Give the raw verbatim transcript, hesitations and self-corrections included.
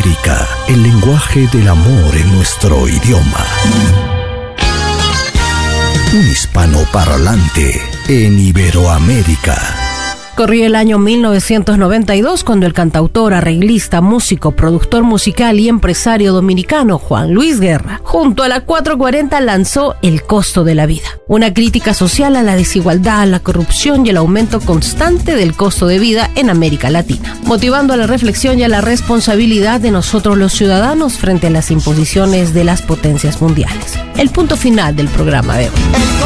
Iberoamérica, el lenguaje del amor en nuestro idioma. Un hispanoparlante en Iberoamérica. Corría el año mil novecientos noventa y dos cuando el cantautor, arreglista, músico, productor musical y empresario dominicano Juan Luis Guerra, junto a la cuatro cuarenta, lanzó El costo de la vida, una crítica social a la desigualdad, la corrupción y el aumento constante del costo de vida en América Latina, motivando a la reflexión y a la responsabilidad de nosotros los ciudadanos frente a las imposiciones de las potencias mundiales. El punto final del programa de hoy.